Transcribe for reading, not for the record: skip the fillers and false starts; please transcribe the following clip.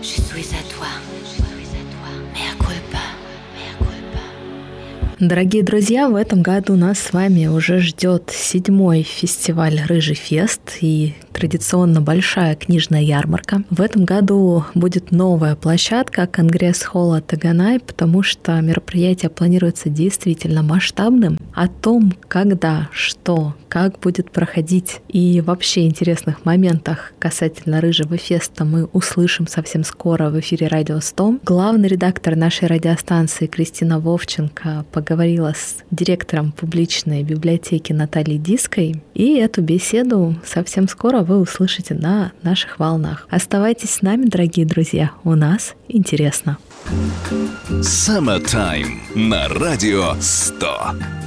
Je suis à toi. Mea culpa. Дорогие друзья, в этом году нас с вами уже ждет 7-й фестиваль «Рыжий фест» и традиционно большая книжная ярмарка. В этом году будет новая площадка Конгресс-холла Таганай, потому что мероприятие планируется действительно масштабным. О том, когда, что, как будет проходить и вообще интересных моментах касательно «Рыжего феста» мы услышим совсем скоро в эфире «Радио 100». Главный редактор нашей радиостанции Кристина Вовченко поговорила с директором публичной библиотеки Натальей Диской, и эту беседу совсем скоро вы услышите на наших волнах. Оставайтесь с нами, дорогие друзья, у нас интересно. Summertime на Радио 100.